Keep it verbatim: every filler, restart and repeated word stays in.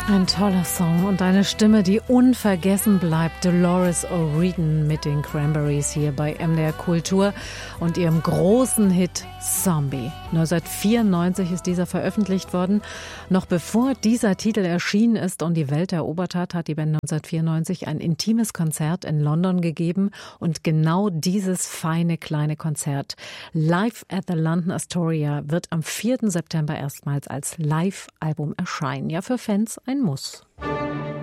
Ein toller Song und eine Stimme, die unvergessen bleibt. Dolores O'Riordan mit den Cranberries hier bei M D R Kultur und ihrem großen Hit Zombie. neunzehnhundertvierundneunzig ist dieser veröffentlicht worden. Noch bevor dieser Titel erschienen ist und die Welt erobert hat, hat die Band neunzehnhundertvierundneunzig ein intimes Konzert in London gegeben und genau dieses feine kleine Konzert Live at the London Astoria wird am vierten September erstmals als Live-Album erscheinen. Ja, für Fans ein Muss.